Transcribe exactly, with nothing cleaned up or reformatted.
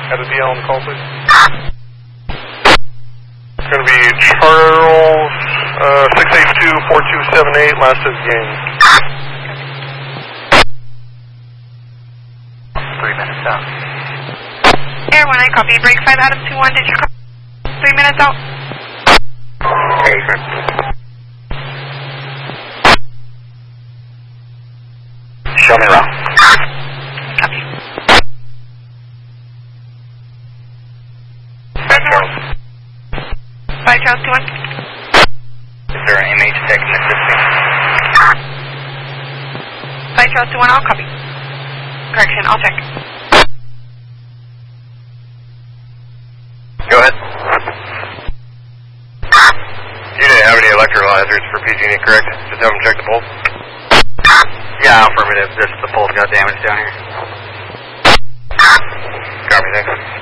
Have a D L on the call, please. It's going to be Charles uh, six eight two, four two seven eight, last is Yang. Three minutes out. Air one, I copy. Break five, Adam two one, did you call? Three minutes out. Okay, sir. Show me around. Copy. Five Charles. Five Charles two one. Is there an M H tech in the system? Five Charles two one, I'll copy. Correction, I'll check. Go ahead. You didn't have any electrical hazards for P G and E, correct? Just have them check the pole? Yeah, affirmative. Just the pole's got damage down here. Copy, thanks.